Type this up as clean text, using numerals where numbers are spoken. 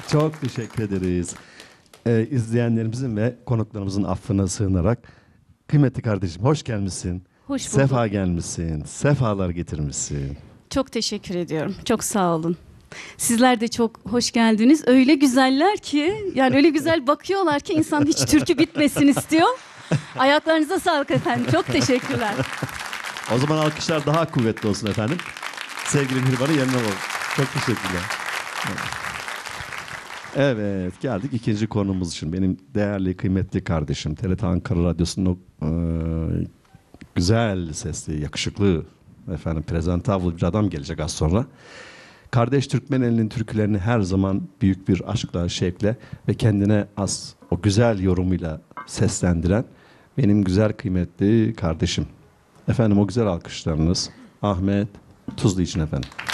Çok teşekkür ederiz. İzleyenlerimizin ve konuklarımızın affına sığınarak kıymetli kardeşim hoş gelmişsin. Hoş bulduk. Sefa gelmişsin. Sefalar getirmişsin. Çok teşekkür ediyorum. Çok sağ olun. Sizler de çok hoş geldiniz. Öyle güzeller ki, yani öyle güzel bakıyorlar ki insan hiç türkü bitmesin istiyor. Ayaklarınıza sağlık efendim. Çok teşekkürler. O zaman alkışlar daha kuvvetli olsun efendim. Sevgili Mihriban'ı yerine alalım. Çok teşekkürler. Evet, geldik ikinci konumuz için. Benim değerli, kıymetli kardeşim, TRT Ankara Radyosu'nun güzel sesli, yakışıklı, efendim, prezentable bir adam gelecek az sonra. Kardeş Türkmeneli'nin türkülerini her zaman büyük bir aşkla, şevkle ve kendine az o güzel yorumuyla seslendiren benim güzel, kıymetli kardeşim. Efendim, o güzel alkışlarınız Ahmet Tuzlu için efendim.